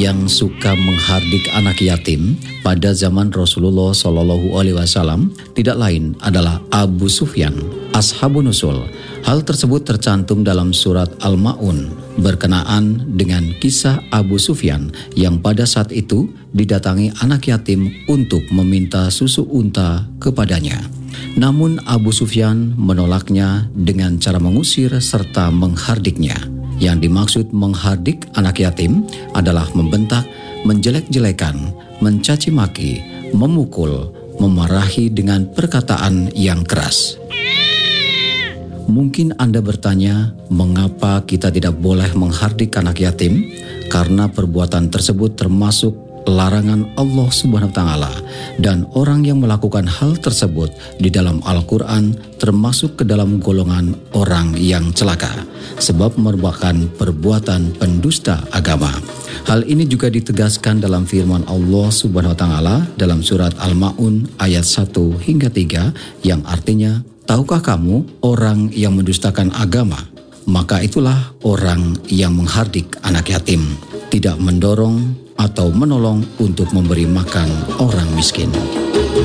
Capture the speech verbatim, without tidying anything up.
yang suka menghardik anak yatim pada zaman Rasulullah Shallallahu Alaihi Wasallam tidak lain adalah Abu Sufyan, Ashabun Nusul. Hal tersebut tercantum dalam surat Al-Ma'un berkenaan dengan kisah Abu Sufyan yang pada saat itu didatangi anak yatim untuk meminta susu unta kepadanya. Namun Abu Sufyan menolaknya dengan cara mengusir serta menghardiknya. Yang dimaksud menghardik anak yatim adalah membentak, menjelek-jelekan, mencaci maki, memukul, memarahi dengan perkataan yang keras. Mungkin Anda bertanya, mengapa kita tidak boleh menghardik anak yatim? Karena perbuatan tersebut termasuk larangan Allah Subhanahu wa taala, dan orang yang melakukan hal tersebut di dalam Al-Qur'an termasuk ke dalam golongan orang yang celaka, sebab merupakan perbuatan pendusta agama. Hal ini juga ditegaskan dalam firman Allah Subhanahu wa taala dalam surat Al-Ma'un ayat satu hingga tiga yang artinya, tahukah kamu orang yang mendustakan agama? Maka itulah orang yang menghardik anak yatim, tidak mendorong atau menolong untuk memberi makan orang miskin.